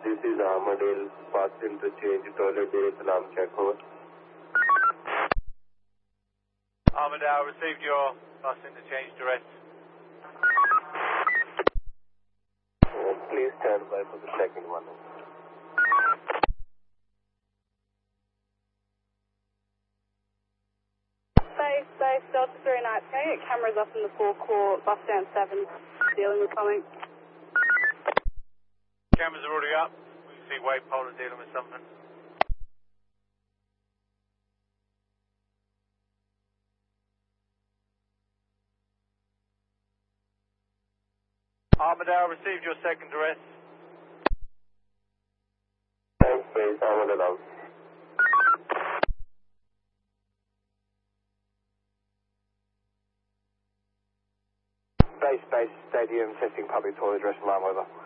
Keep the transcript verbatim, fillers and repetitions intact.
This is Armadale, fast interchange, toilet direct alarm check, over. Armadale, received your fast interchange direct. Uh, please stand by for the second one. Space, space, Delta three nine, can I get cameras up in the forecourt, bus stand seven, dealing with something? Cameras are already up. We can see Wave Polar dealing with something. Armadale, received your second arrest. Thanks, space, Armadale out. Base, base, stadium, testing public toilet address alarm, over.